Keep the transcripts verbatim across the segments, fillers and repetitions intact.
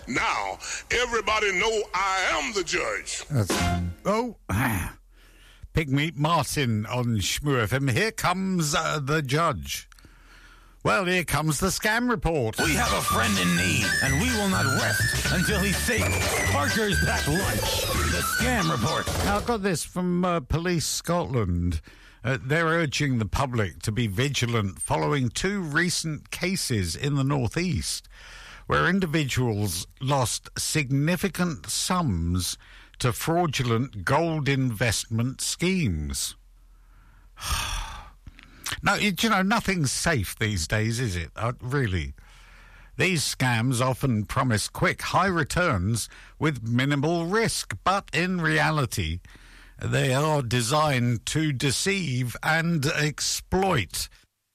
Now, everybody know I am the judge. That's, oh, Pigmeat Martin on Shmoo F M. Here comes uh, the judge. Well, here comes the scam report. We have a friend in need, and we will not rest until he's safe. Parker's Packed Lunch, the scam report. Now, I got this from uh, Police Scotland. Uh, they're urging the public to be vigilant following two recent cases in the northeast where individuals lost significant sums to fraudulent gold investment schemes. No, you know, nothing's safe these days, is it? Uh, really. These scams often promise quick, high returns with minimal risk, but in reality, they are designed to deceive and exploit.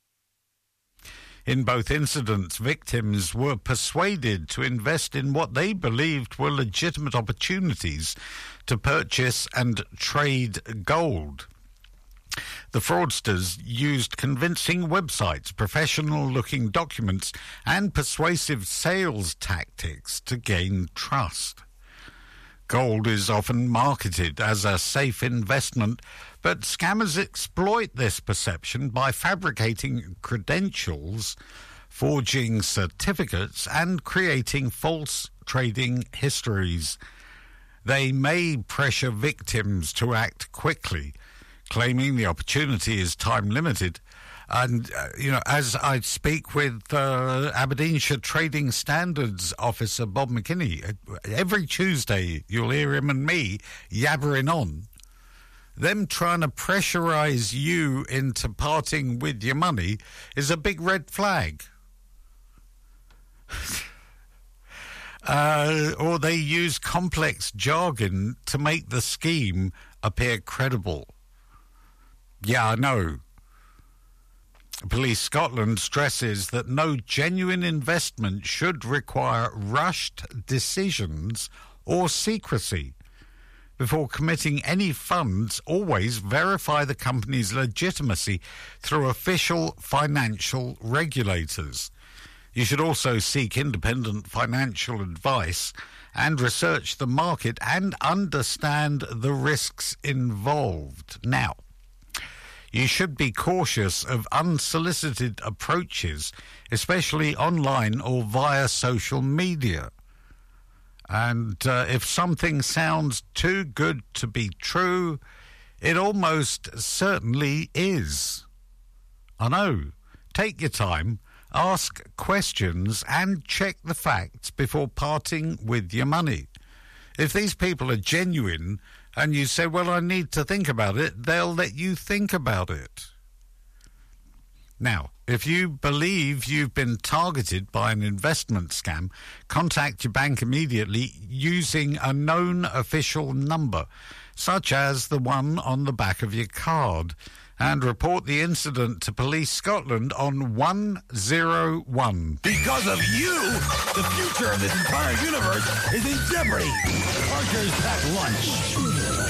In both incidents, victims were persuaded to invest in what they believed were legitimate opportunities to purchase and trade gold. The fraudsters used convincing websites, professional-looking documents, and persuasive sales tactics to gain trust. Gold is often marketed as a safe investment, but scammers exploit this perception by fabricating credentials, forging certificates, and creating false trading histories. They may pressure victims to act quickly, claiming the opportunity is time-limited. And, uh, you know, as I speak with uh, Aberdeenshire Trading Standards Officer Bob McKinney, every Tuesday you'll hear him and me yabbering on. Them trying to pressurise you into parting with your money is a big red flag. uh, or they use complex jargon to make the scheme appear credible. Yeah, I know. Police Scotland stresses that no genuine investment should require rushed decisions or secrecy. Before committing any funds, always verify the company's legitimacy through official financial regulators. You should also seek independent financial advice and research the market and understand the risks involved. Now, you should be cautious of unsolicited approaches, especially online or via social media. And uh, if something sounds too good to be true, it almost certainly is. I know. Take your time, ask questions, and check the facts before parting with your money. If these people are genuine, and you say, well, I need to think about it, they'll let you think about it. Now, if you believe you've been targeted by an investment scam, contact your bank immediately using a known official number, such as the one on the back of your card, and report the incident to Police Scotland on one zero one. Because of you, the future of this entire universe is in jeopardy. Parker's Packed Lunch.